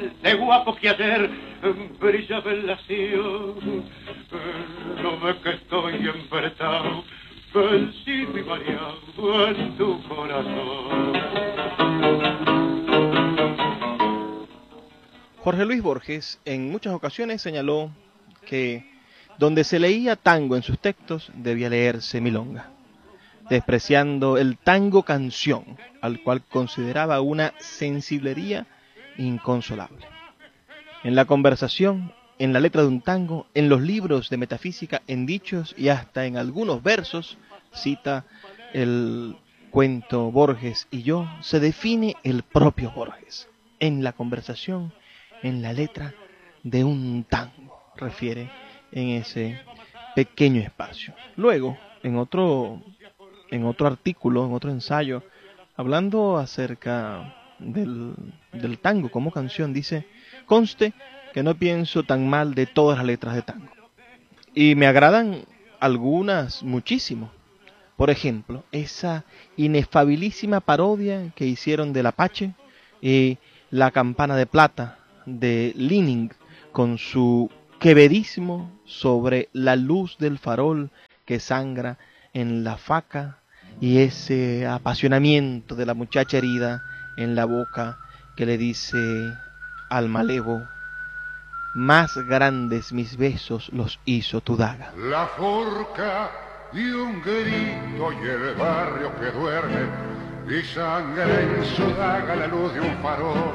de guapo que ayer brillaba el lacio. No ves que estoy emperetado, vencido y variado en tu corazón. Jorge Luis Borges en muchas ocasiones señaló que donde se leía tango en sus textos debía leerse milonga, despreciando el tango canción, al cual consideraba una sensiblería inconsolable. En la conversación, en la letra de un tango, en los libros de metafísica, en dichos y hasta en algunos versos, cita el cuento Borges y yo, se define el propio Borges. En la conversación, en la letra de un tango, refiere en ese pequeño espacio. Luego, en otro artículo, en otro ensayo, hablando acerca del tango como canción, dice: conste que no pienso tan mal de todas las letras de tango. Y me agradan algunas muchísimo. Por ejemplo, esa inefabilísima parodia que hicieron del Apache y La campana de plata de Lining, con su quevedismo sobre la luz del farol que sangra en la faca y ese apasionamiento de la muchacha herida en la boca que le dice al malevo: más grandes mis besos los hizo tu daga. La forca y un grito y el barrio que duerme y sangra en su daga la luz de un farol.